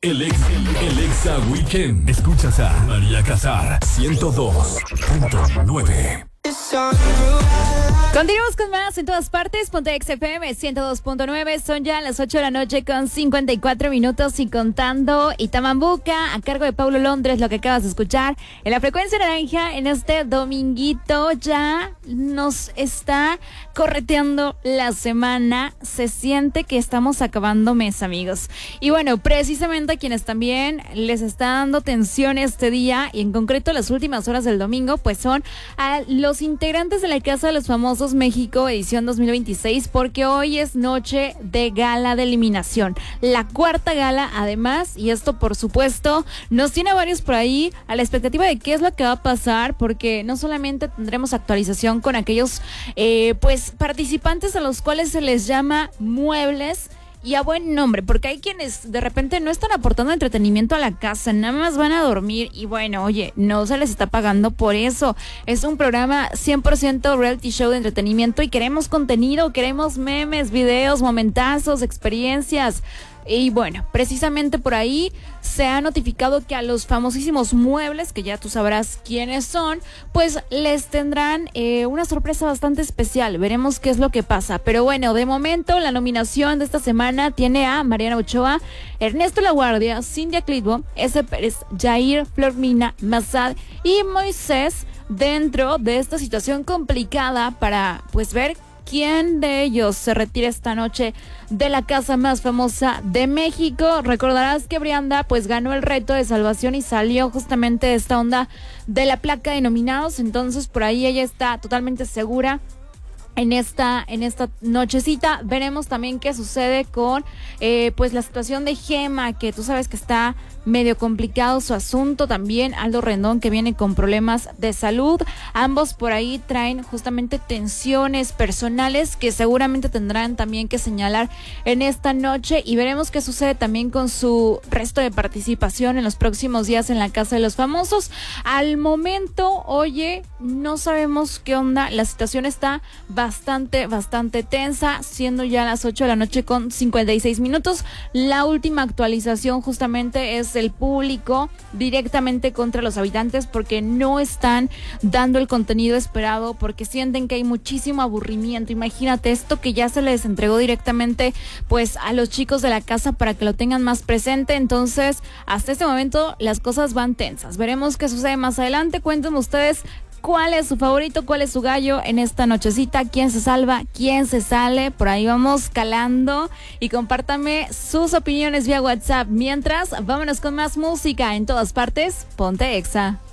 El Exa Weekend. Escuchas a María Casar, 102.9. Continuamos con más en todas partes. Ponte XFM 102.9. Son ya las 8 de la noche con 54 minutos y contando. Y Tamambuca, a cargo de Paulo Londres, lo que acabas de escuchar. En la frecuencia naranja, en este dominguito, ya nos está correteando la semana. Se siente que estamos acabando mes, amigos. Y bueno, precisamente a quienes también les está dando tensión este día, y en concreto las últimas horas del domingo, pues son a los integrantes de la Casa de los Famosos México edición 2026, porque hoy es noche de gala de eliminación, la cuarta gala además, y esto por supuesto nos tiene a varios por ahí a la expectativa de qué es lo que va a pasar, porque no solamente tendremos actualización con aquellos pues participantes a los cuales se les llama muebles, y a buen nombre, porque hay quienes de repente no están aportando entretenimiento a la casa, nada más van a dormir y bueno, oye, no se les está pagando por eso. Es un programa 100% reality show de entretenimiento y queremos contenido, queremos memes, videos, momentazos, experiencias. Y bueno, precisamente por ahí se ha notificado que a los famosísimos muebles, que ya tú sabrás quiénes son, pues les tendrán una sorpresa bastante especial. Veremos qué es lo que pasa. Pero bueno, de momento la nominación de esta semana tiene a Mariana Ochoa, Ernesto Laguardia, Cintia Clitbo, S. Pérez, Jair, Flormina, Mazad y Moisés, dentro de esta situación complicada para pues ver quién de ellos se retira esta noche de la casa más famosa de México. Recordarás que Brianda pues ganó el reto de salvación y salió justamente de esta onda de la placa de nominados, entonces por ahí ella está totalmente segura en esta nochecita. Veremos también qué sucede con pues la situación de Gema, que tú sabes que está medio complicado su asunto. También Aldo Rendón, que viene con problemas de salud. Ambos por ahí traen justamente tensiones personales que seguramente tendrán también que señalar en esta noche, y veremos qué sucede también con su resto de participación en los próximos días en la Casa de los Famosos. Al momento, oye, no sabemos qué onda. La situación está bastante tensa, siendo ya las 8 de la noche con 56 minutos. La última actualización justamente es el público directamente contra los habitantes, porque no están dando el contenido esperado, porque sienten que hay muchísimo aburrimiento. Imagínate esto, que ya se les entregó directamente pues a los chicos de la casa para que lo tengan más presente. Entonces hasta este momento las cosas van tensas. Veremos qué sucede más adelante. Cuéntenme ustedes cuál es su favorito, cuál es su gallo en esta nochecita, quién se salva, quién se sale. Por ahí vamos calando y compártame sus opiniones vía WhatsApp. Mientras, vámonos con más música en todas partes. Ponte Exa.